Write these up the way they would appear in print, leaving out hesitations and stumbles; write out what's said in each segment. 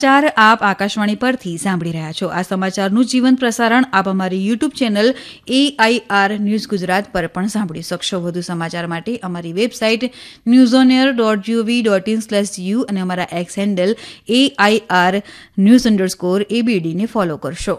સમાચાર આપ આકાશવાણી પરથી સાંભળી રહ્યા છો. આ સમાચારનું જીવંત પ્રસારણ આપ અમારી YouTube channel AIR news Gujarat પર પણ સાંભળી શકશો. વધુ સમાચાર માટે અમારી વેબસાઇટ newsonair.gov.in/u અને અમારા એક્સ હેન્ડલ AIR_news_ABD ને ફોલો કરશો.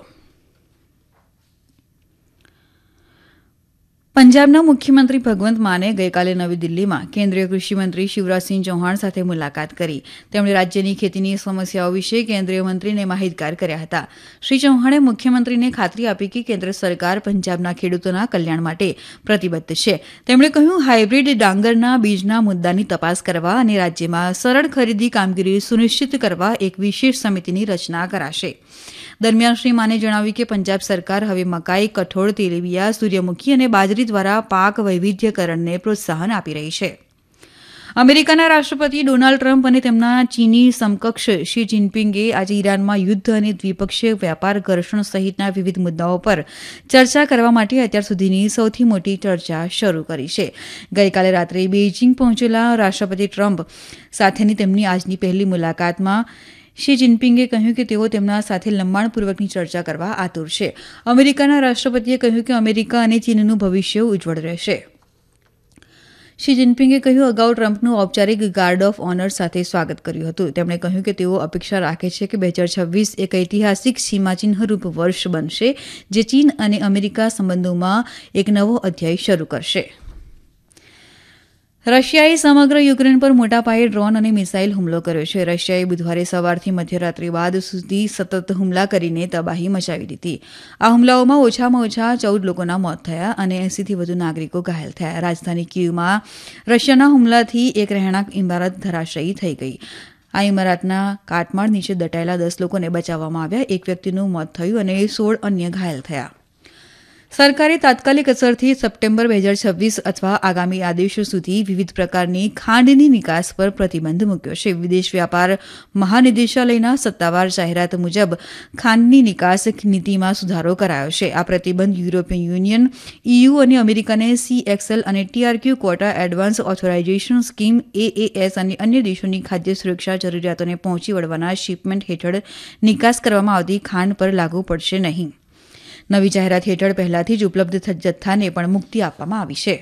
પંજાબના મુખ્યમંત્રી ભગવંત માને ગઈકાલે નવી દિલ્હીમાં કેન્દ્રીય કૃષિમંત્રી શિવરાજસિંહ ચૌહાણ સાથે મુલાકાત કરી. તેમણે રાજ્યની ખેતીની સમસ્યાઓ વિશે કેન્દ્રીય મંત્રીને માહિતગાર કર્યા હતા. શ્રી ચૌહાણે મુખ્યમંત્રીને ખાતરી આપી કે કેન્દ્ર સરકાર પંજાબના ખેડૂતોના કલ્યાણ માટે પ્રતિબદ્ધ છે. તેમણે કહ્યું, હાઇબ્રિડ ડાંગરના બીજના મુદ્દાની તપાસ કરવા અને રાજ્યમાં સરળ ખરીદી કામગીરી સુનિશ્ચિત કરવા એક વિશેષ સમિતિની રચના કરાશે. દરમિયાન શ્રી માને જણાવ્યું કે પંજાબ સરકાર હવે મકાઈ, કઠોળ, તેલીબિયાં, સૂર્યમુખી અને બાજરી દ્વારા પાક વૈવિધ્યકરણને પ્રોત્સાહન આપી રહી છે. અમેરિકાના રાષ્ટ્રપતિ ડોનાલ્ડ ટ્રમ્પ અને તેમના ચીની સમકક્ષ શી જિનપિંગે આજે ઈરાનમાં યુદ્ધ અને દ્વિપક્ષીય વેપાર ઘર્ષણ સહિતના વિવિધ મુદ્દાઓ પર ચર્ચા કરવા માટે અત્યાર સુધીની સૌથી મોટી ચર્ચા શરૂ કરી છે. ગઈકાલે રાત્રે બેઇજિંગ પહોંચેલા રાષ્ટ્રપતિ ટ્રમ્પ સાથેની તેમની આજની પહેલી મુલાકાતમાં શી જિનપિંગે કહ્યું કે તેઓ તેમના સાથે લંબાણપૂર્વકની ચર્ચા કરવા આતુર છે. અમેરિકાના રાષ્ટ્રપતિએ કહ્યું કે અમેરિકા અને ચીનનું ભવિષ્ય ઉજ્જવળ રહેશે. શી જિનપિંગે કહ્યું, અગાઉ ટ્રમ્પનું ઔપચારિક ગાર્ડ ઓફ ઓનર સાથે સ્વાગત કર્યું હતું. તેમણે કહ્યું કે તેઓ અપેક્ષા રાખે છે કે 2026 એક ઐતિહાસિક સીમાચિહ્નરૂપ વર્ષ બનશે, જે ચીન અને અમેરિકા સંબંધોમાં એક નવો અધ્યાય શરૂ કરશે. રશિયાએ સમગ્ર યુક્રેન પર મોટા પાયે ડ્રોન અને મિસાઇલ હુમલો કર્યો છે. રશિયાએ બુધવારે સવારથી મધ્યરાત્રિ બાદ સુધી સતત હુમલા કરીને તબાહી મચાવી દીધી. આ હુમલાઓમાં ઓછામાં ઓછા 14 લોકોના મોત થયા અને 80થી વધુ નાગરિકો ઘાયલ થયા. રાજધાની કીવમાં રશિયાના હુમલાથી એક રહેણાંક ઇમારત ધરાશાયી થઈ ગઈ. આ ઇમારતના કાટમાળ નીચે દટાયેલા 10 લોકોને બચાવવામાં આવ્યા. એક વ્યક્તિનું મોત થયું અને 16 અન્ય ઘાયલ થયા. સરકારે તાત્કાલિક અસરથી સપ્ટેમ્બર 2026 અથવા આગામી આદેશો સુધી વિવિધ પ્રકારની ખાંડની નિકાસ પર પ્રતિબંધ મૂક્યો છે. વિદેશ વ્યાપાર મહાનિદેશાલયના સત્તાવાર જાહેરાત મુજબ ખાંડની નિકાસ નીતિમાં સુધારો કરાયો છે. આ પ્રતિબંધ યુરોપિયન યુનિયન, EU અને અમેરિકાને CXL અને TRQ quota advance authorisation scheme AAS અને અન્ય દેશોની ખાદ્ય સુરક્ષા જરૂરિયાતોને પહોંચી વળવાના શિપમેન્ટ હેઠળ નિકાસ કરવામાં આવતી ખાંડ પર લાગુ પડશે નહીં. નવી જાહેરાત હેઠળ પહેલાથી જ ઉપલબ્ધ જથ્થાને પણ મુક્તિ આપવામાં આવી છે.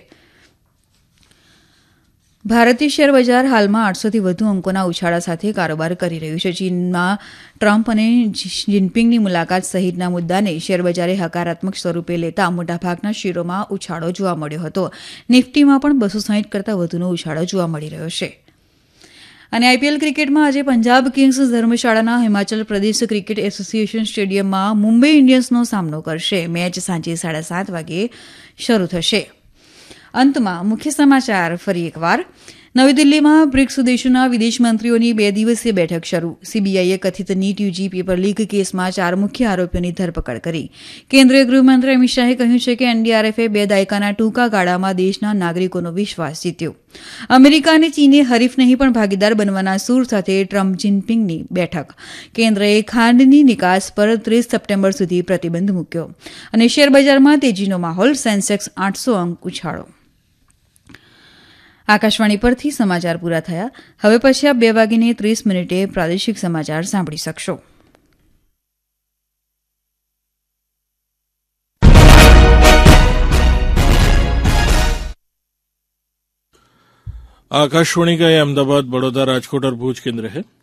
ભારતીય શેરબજાર હાલમાં 800થી વધુ અંકોના ઉછાળા સાથે કારોબાર કરી રહ્યું છે. ચીનમાં ટ્રમ્પ અને જિનપિંગની મુલાકાત સહિતના મુદ્દાને શેરબજારે હકારાત્મક સ્વરૂપે લેતા મોટાભાગના શેરોમાં ઉછાળો જોવા મળ્યો હતો. નિફ્ટીમાં પણ 260 કરતાં વધુનો ઉછાળો જોવા મળી રહ્યો છે. અને IPL ક્રિકેટમાં આજે Punjab Kings ધર્મશાળાના Himachal Pradesh cricket association સ્ટેડિયમમાં મુંબઈ ઇન્ડિયન્સનો સામનો કરશે. મેચ સાંજે 7:30 વાગે શરૂ થશે. અંતમાં મુખ્ય સમાચાર ફરી એકવાર. નવી દિલ્હીમાં બ્રિક્સ દેશોના વિદેશ મંત્રીઓની 2 દિવસીય બેઠક શરૂ. CBIએ કથિત નીટ UG પેપર લીક કેસમાં 4 મુખ્ય આરોપીઓની ધરપકડ કરી. કેન્દ્રીય ગૃહમંત્રી અમિત શાહે કહ્યું છે કે NDRFએ 2 દાયકાના ટૂંકા ગાળામાં દેશના નાગરિકોનો વિશ્વાસ જીત્યો. અમેરિકા અને ચીને હરીફ નહીં પણ ભાગીદાર બનવાના સૂર સાથે ટ્રમ્પ જિનપિંગની બેઠક. કેન્દ્રએ ખાંડની નિકાસ પર 30 સપ્ટેમ્બર સુધી પ્રતિબંધ મૂક્યો. અને શેરબજારમાં તેજીનો માહોલ. સેન્સેક્સ 800 અંક ઉછાળો. આકાશવાણી પરથી સમાચાર પૂરા થયા. હવે પછી આપ 2:30 પ્રાદેશિક સમાચાર સાંભળી શકશો. आकाशवाणी का ये अहमदाबाद, बड़ौदा, राजकोट और भूज केंद्र है.